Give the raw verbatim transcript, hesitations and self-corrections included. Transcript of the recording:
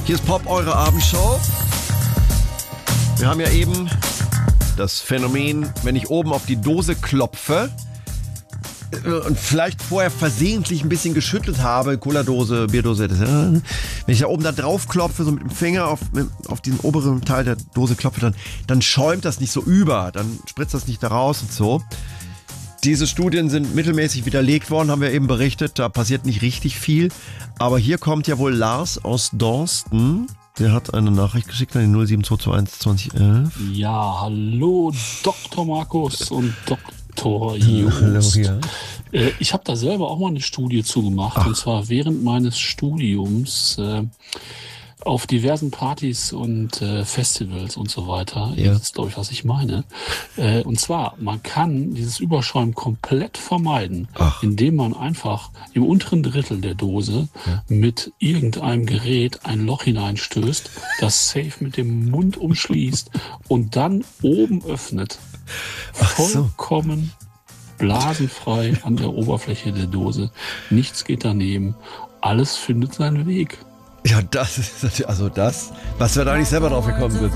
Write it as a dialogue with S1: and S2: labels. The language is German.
S1: Hier ist Pop, eure Abendshow. Wir haben ja eben das Phänomen, wenn ich oben auf die Dose klopfe und vielleicht vorher versehentlich ein bisschen geschüttelt habe, Cola-Dose, Bierdose, wenn ich da oben da drauf klopfe, so mit dem Finger auf, auf diesen oberen Teil der Dose klopfe, dann, dann schäumt das nicht so über, dann spritzt das nicht da raus und so. Diese Studien sind mittelmäßig widerlegt worden, haben wir eben berichtet, da passiert nicht richtig viel. Aber hier kommt ja wohl Lars aus Dorsten. Der hat eine Nachricht geschickt an die null sieben zwei zwei eins zwanzig elf.
S2: Ja, hallo Doktor Markus und Doktor Just.
S1: Hallo, ja.
S2: Äh, ich habe da selber auch mal eine Studie zugemacht. Ach. Und zwar während meines Studiums äh, auf diversen Partys und äh, Festivals und so weiter.
S1: Ja.
S2: Das ist, glaube ich, was ich meine. Äh, und zwar, man kann dieses Überschäumen komplett vermeiden,
S1: Ach.
S2: indem man einfach im unteren Drittel der Dose
S1: ja.
S2: mit irgendeinem Gerät ein Loch hineinstößt, das safe mit dem Mund umschließt und dann oben öffnet.
S1: Ach so.
S2: Vollkommen blasenfrei an der Oberfläche der Dose. Nichts geht daneben. Alles findet seinen Weg.
S1: Ja, das ist natürlich, also das, was wir da nicht selber drauf gekommen sind.